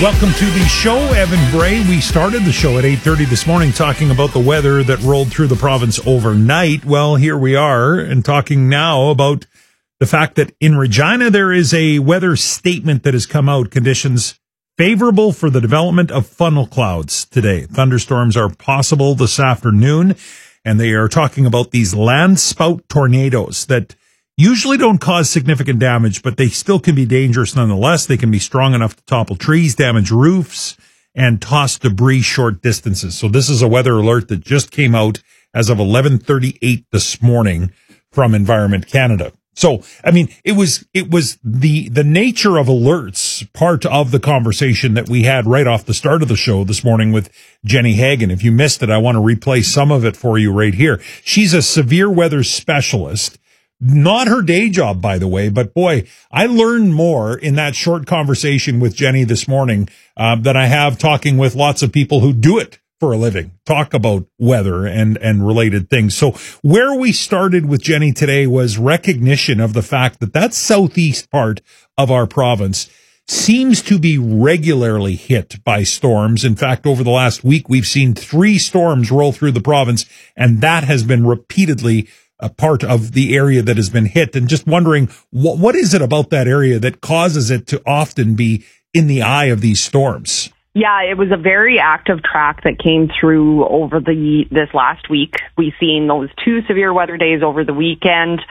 Welcome to the show, Evan Bray. We started the show at 8:30 this morning talking about the weather that rolled through the province overnight. Well, here we are and talking now about the fact that in Regina there is a weather statement that has come out. Conditions favorable for the development of funnel clouds today. Thunderstorms are possible this afternoon, and they are talking about these land spout tornadoes that usually don't cause significant damage, but they still can be dangerous nonetheless. They can be strong enough to topple trees, damage roofs, and toss debris short distances. So this is a weather alert that just came out as of 11:38 this morning from Environment Canada. So, I mean, it was the nature of alerts part of the conversation that we had right off the start of the show this morning with Jenny Hagen. If you missed it, I want to replay some of it for you right here. She's a severe weather specialist. Not her day job, by the way, but boy, I learned more in that short conversation with Jenny this morning than I have talking with lots of people who do it for a living, talk about weather and related things. So where we started with Jenny today was recognition of the fact that that southeast part of our province seems to be regularly hit by storms. In fact, over the last week, we've seen 3 storms roll through the province, and that has been repeatedly a part of the area that has been hit. And just wondering, what is it about that area that causes it to often be in the eye of these storms? Yeah, it was a very active track that came through over this last week. We've seen those 2 severe weather days over the weekend,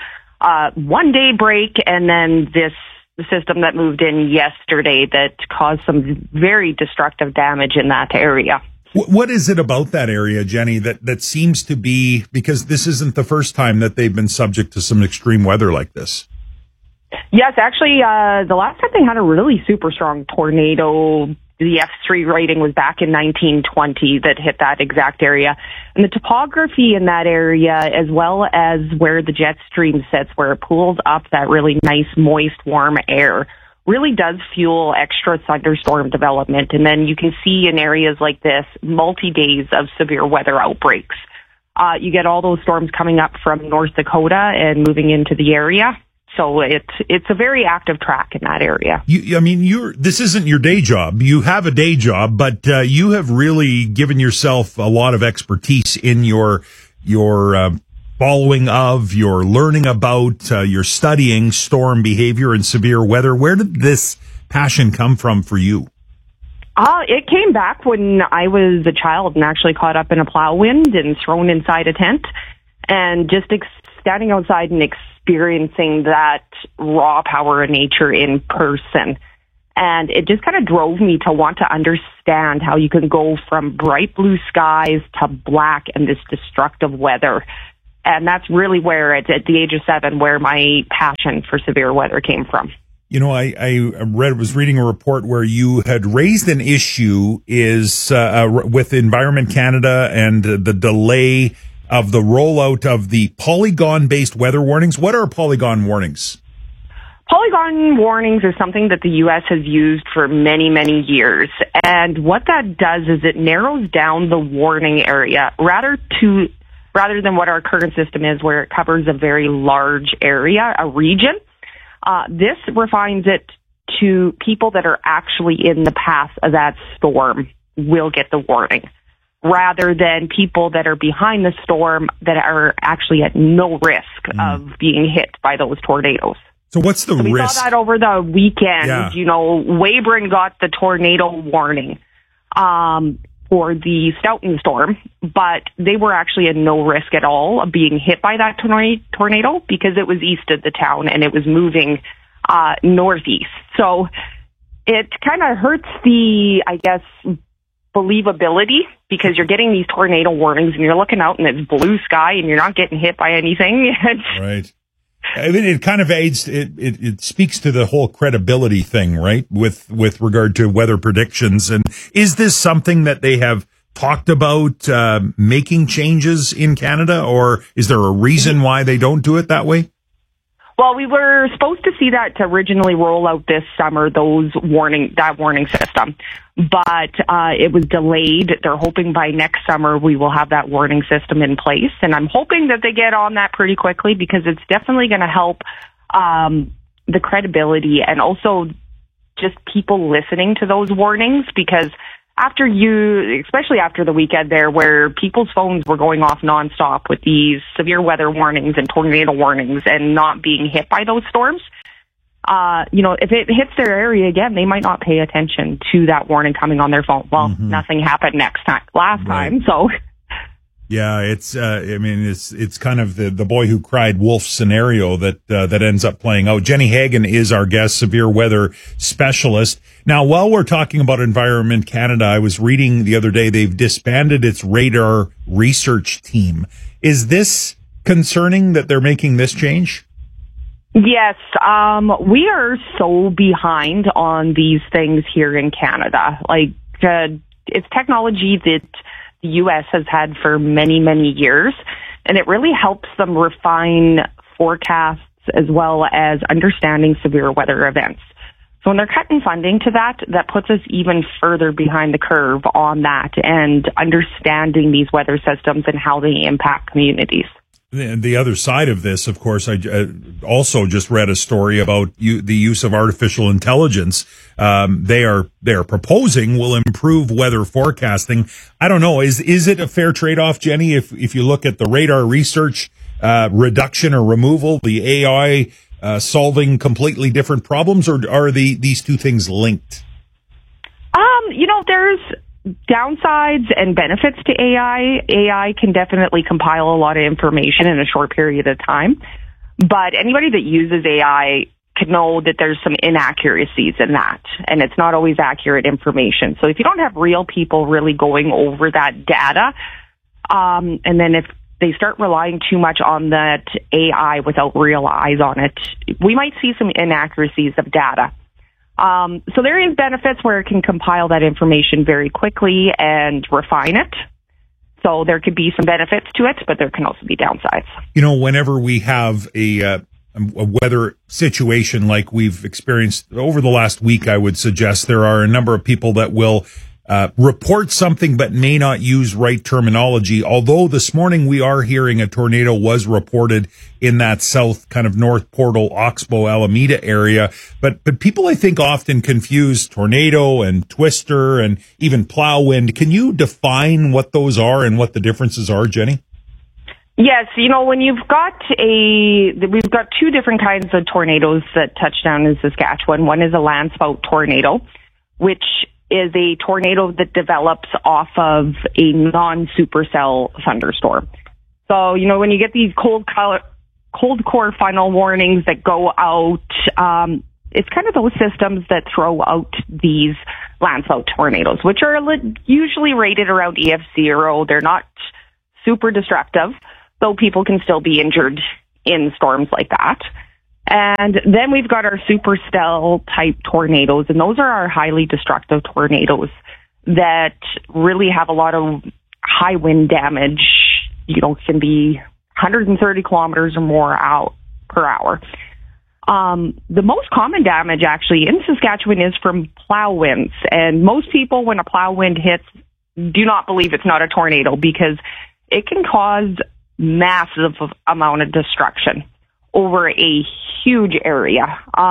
1 day break, and then this system that moved in yesterday that caused some very destructive damage in that area. What is it about that area, Jenny, that seems to be, because this isn't the first time that they've been subject to some extreme weather like this? Yes, actually, the last time they had a really super strong tornado, the F3 rating was back in 1920 that hit that exact area. And the topography in that area, as well as where the jet stream sits, where it pulls up that really nice, moist, warm air, really does fuel extra thunderstorm development. And then you can see in areas like this, multi-days of severe weather outbreaks. You get all those storms coming up from North Dakota and moving into the area. So it's a very active track in that area. This isn't your day job. You have a day job, but you have really given yourself a lot of expertise in your following of, your learning about, your studying storm behavior and severe weather. Where did this passion come from for you? It came back when I was a child and actually caught up in a plow wind and thrown inside a tent, and just standing outside and experiencing that raw power of nature in person. And it just kind of drove me to want to understand how you can go from bright blue skies to black and this destructive weather. And that's really where, at the age of 7, where my passion for severe weather came from. You know, I was reading a report where you had raised an issue with Environment Canada and the delay of the rollout of the polygon-based weather warnings. What are polygon warnings? Polygon warnings is something that the U.S. has used for many, many years. And what that does is it narrows down the warning area rather than what our current system is, where it covers a very large area, a region. This refines it to people that are actually in the path of that storm will get the warning, rather than people that are behind the storm that are actually at no risk of being hit by those tornadoes. So what's the risk? We saw that over the weekend. Yeah. You know, Weyburn got the tornado warning for the Stoughton storm, but they were actually at no risk at all of being hit by that tornado because it was east of the town and it was moving northeast. So it kind of hurts the, I guess, believability, because you're getting these tornado warnings and you're looking out and it's blue sky and you're not getting hit by anything. Right. I mean, it kind of aids, it speaks to the whole credibility thing, right? With regard to weather predictions. And is this something that they have talked about, making changes in Canada, or is there a reason why they don't do it that way? Well, we were supposed to see that to originally roll out this summer, that warning system, but it was delayed. They're hoping by next summer we will have that warning system in place, and I'm hoping that they get on that pretty quickly, because it's definitely going to help the credibility and also just people listening to those warnings, because especially after the weekend there, where people's phones were going off nonstop with these severe weather warnings and tornado warnings and not being hit by those storms, if it hits their area again, they might not pay attention to that warning coming on their phone. Well, nothing happened last time, so. Yeah, it's kind of the boy who cried wolf scenario that ends up playing out. Jenny Hagen is our guest, severe weather specialist. Now, while we're talking about Environment Canada, I was reading the other day they've disbanded its radar research team. Is this concerning that they're making this change? Yes, we are so behind on these things here in Canada. It's technology that the U.S. has had for many, many years, and it really helps them refine forecasts as well as understanding severe weather events. So when they're cutting funding to that puts us even further behind the curve on that and understanding these weather systems and how they impact communities. The other side of this, of course, I also just read a story about the use of artificial intelligence. They are proposing will improve weather forecasting. I don't know. Is it a fair trade-off, Jenny? If you look at the radar research reduction or removal, the AI solving completely different problems, or are these two things linked? There's downsides and benefits to AI. AI can definitely compile a lot of information in a short period of time, but anybody that uses AI can know that there's some inaccuracies in that, and it's not always accurate information. So if you don't have real people really going over that data, and then if they start relying too much on that AI without real eyes on it, we might see some inaccuracies of data. So there is benefits where it can compile that information very quickly and refine it. So there could be some benefits to it, but there can also be downsides. Whenever we have a weather situation like we've experienced over the last week, I would suggest there are a number of people that will report something but may not use right terminology. Although this morning we are hearing a tornado was reported in that south kind of North Portal, Oxbow, Alameda area. But people, I think, often confuse tornado and twister and even plow wind. Can you define what those are and what the differences are, Jenny? Yes, when we've got two different kinds of tornadoes that touch down in Saskatchewan. One is a landspout tornado, which is a tornado that develops off of a non-supercell thunderstorm. So, when you get these cold core final warnings that go out, it's kind of those systems that throw out these landspout tornadoes, which are usually rated around EF0. They're not super destructive, though people can still be injured in storms like that. And then we've got our supercell type tornadoes, and those are our highly destructive tornadoes that really have a lot of high wind damage. Can be 130 kilometers or more per hour. The most common damage actually in Saskatchewan is from plow winds, and most people, when a plow wind hits, do not believe it's not a tornado because it can cause massive amount of destruction over a huge area.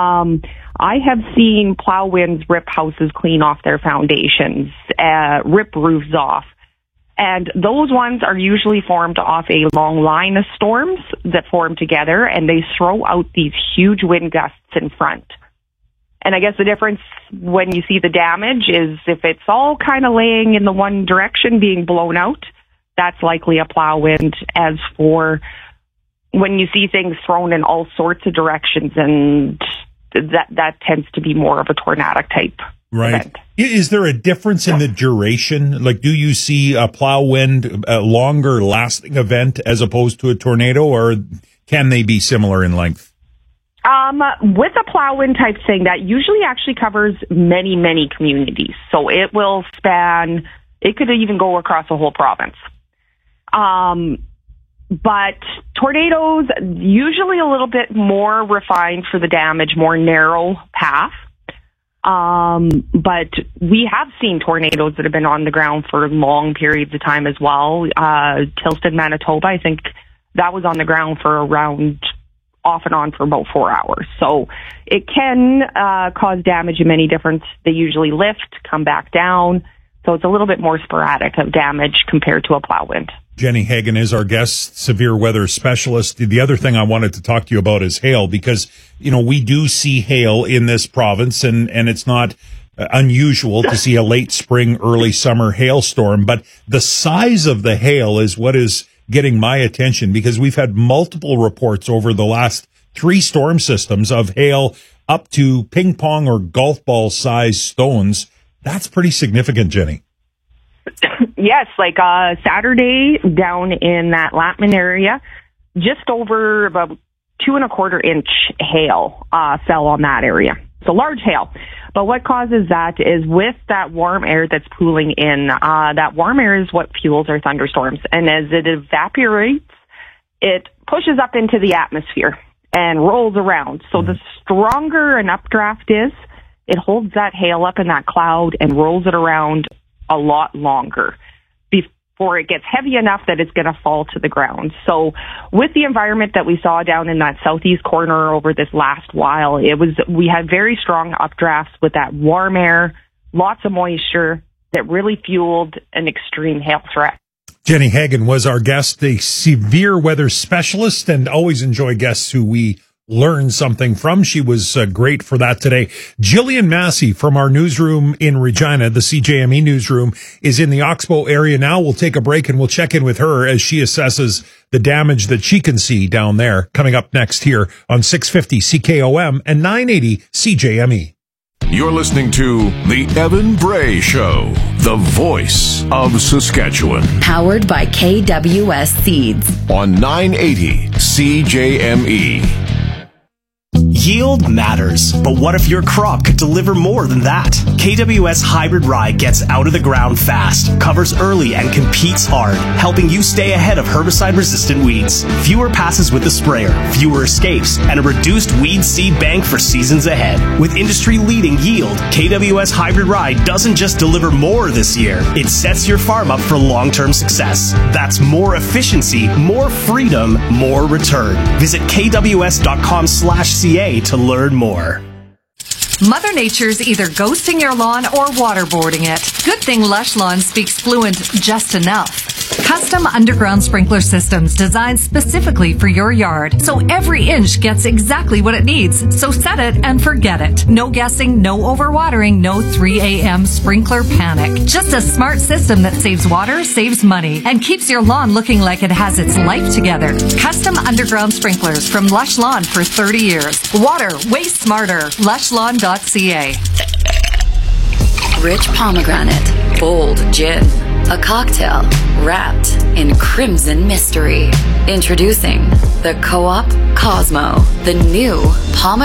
I have seen plow winds rip houses clean off their foundations, rip roofs off. And those ones are usually formed off a long line of storms that form together, and they throw out these huge wind gusts in front. And I guess the difference when you see the damage is if it's all kind of laying in the one direction being blown out, that's likely a plow wind. As for when you see things thrown in all sorts of directions, and that tends to be more of a tornadic type event. Is there a difference in the duration? Like, do you see a plow wind a longer lasting event as opposed to a tornado, or can they be similar in length? With a plow wind type thing, that usually actually covers many, many communities. So it will span, it could even go across a whole province. But tornadoes, usually a little bit more refined for the damage, more narrow path. But we have seen tornadoes that have been on the ground for long periods of time as well. Tilston, Manitoba, I think that was on the ground for around off and on for about 4 hours. So it can cause damage in many different, they usually lift, come back down. So it's a little bit more sporadic of damage compared to a plow wind. Jenny Hagen is our guest, severe weather specialist. The other thing I wanted to talk to you about is hail, because, you know, we do see hail in this province, and it's not unusual to see a late spring, early summer hailstorm. But the size of the hail is what is getting my attention, because we've had multiple reports over the last 3 storm systems of hail up to ping pong or golf ball size stones. That's pretty significant, Jenny. Yes, like Saturday down in that Latman area, just over about 2.25 inch hail fell on that area. So large hail. But what causes that is with that warm air that's pooling in, that warm air is what fuels our thunderstorms. And as it evaporates, it pushes up into the atmosphere and rolls around. So the stronger an updraft is, it holds that hail up in that cloud and rolls it around a lot longer before it gets heavy enough that it's going to fall to the ground. So with the environment that we saw down in that southeast corner over this last while, we had very strong updrafts with that warm air, lots of moisture that really fueled an extreme hail threat. Jenny Hagen was our guest, a severe weather specialist, and always enjoy guests who we learn something from. She was great for that today. Jillian Massey from our newsroom in Regina, the CJME newsroom, is in the Oxbow area now. We'll take a break and we'll check in with her as she assesses the damage that she can see down there. Coming up next here on 650 CKOM and 980 CJME. You're listening to The Evan Bray Show, the voice of Saskatchewan. Powered by KWS Seeds. On 980 CJME. Yield matters, but what if your crop could deliver more than that? KWS Hybrid Rye gets out of the ground fast, covers early, and competes hard, helping you stay ahead of herbicide-resistant weeds. Fewer passes with the sprayer, fewer escapes, and a reduced weed seed bank for seasons ahead. With industry-leading yield, KWS Hybrid Rye doesn't just deliver more this year, it sets your farm up for long-term success. That's more efficiency, more freedom, more return. Visit kws.com/CA to learn more. Mother Nature's either ghosting your lawn or waterboarding it. Good thing Lush Lawn speaks fluent just enough. Custom underground sprinkler systems designed specifically for your yard, so every inch gets exactly what it needs. So set it and forget it. No guessing, no overwatering, no 3 a.m. sprinkler panic. Just a smart system that saves water, saves money, and keeps your lawn looking like it has its life together. Custom underground sprinklers from Lush Lawn for 30 years. Water, way smarter. LushLawn.ca. Rich pomegranate, bold gin, a cocktail wrapped in crimson mystery. Introducing the Co-op Cosmo, the new pomegranate